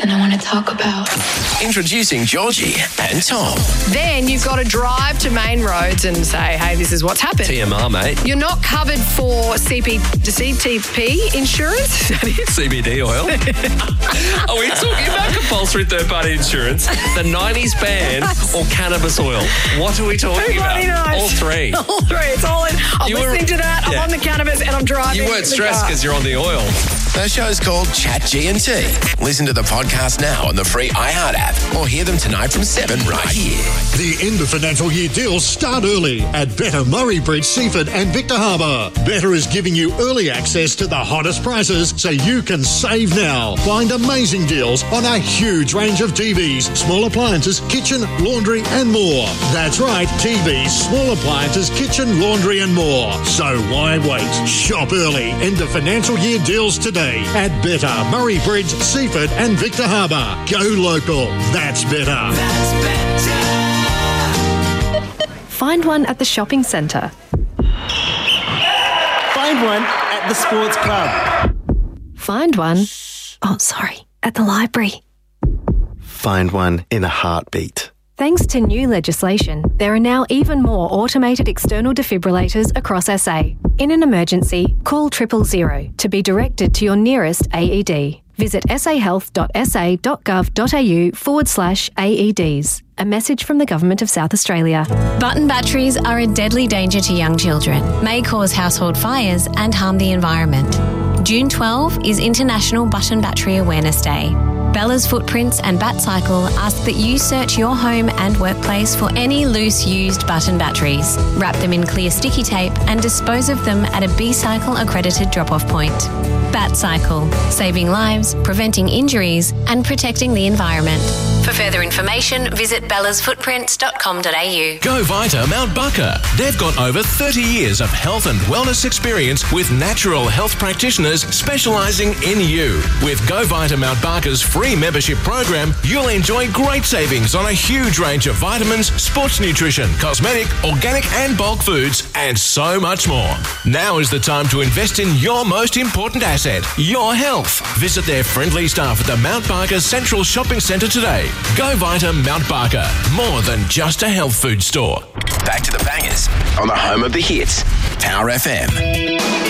and I want to talk about. Introducing Georgie and Tom. Then you've got to drive to Main Roads and say, hey, this is what's happened. TMR, mate. You're not covered for CTP insurance. CBD oil. Are we talking about compulsory third-party insurance, the 90s ban, or cannabis oil? What are we talking about? Knows. All three. All three. It's all in. I'm listening to that. I'm on the cannabis and I'm driving. You weren't stressed because you're on the oil. The show's called Chat G&T. Listen to the podcast now on the free iHeart app or hear them tonight from 7 right here. The end of financial year deals start early at Better Murray Bridge, Seaford and Victor Harbour. Better is giving you early access to the hottest prices so you can save now. Find amazing deals on a huge range of TVs, small appliances, kitchen, laundry and more. That's right, TVs, small appliances, kitchen, laundry and more. So why wait? Shop early. End of financial year deals today at Better Murray Bridge, Seaford and Victor Harbour. Go local. That's better. That's better. Find one at the shopping centre. Find one at the sports club. Find one, at the library. Find one in a heartbeat. Thanks to new legislation, there are now even more automated external defibrillators across SA. In an emergency, call 000 to be directed to your nearest AED. Visit sahealth.sa.gov.au/AEDs. A message from the Government of South Australia. Button batteries are a deadly danger to young children, may cause household fires and harm the environment. June 12 is International Button Battery Awareness Day. Bella's Footprints and BatCycle ask that you search your home and workplace for any loose used button batteries, wrap them in clear sticky tape and dispose of them at a B-Cycle accredited drop-off point. BatCycle, saving lives, preventing injuries and protecting the environment. For further information, visit bellasfootprints.com.au. Go Vita Mount Barker. They've got over 30 years of health and wellness experience with natural health practitioners specialising in you. With Go Vita Mount Barker's free membership program, you'll enjoy great savings on a huge range of vitamins, sports nutrition, cosmetic, organic and bulk foods, and so much more. Now is the time to invest in your most important asset, your health. Visit their friendly staff at the Mount Barker Central Shopping Centre today. Go Vita Mount Barker. More than just a health food store. Back to the bangers on the home of the hits, Power FM.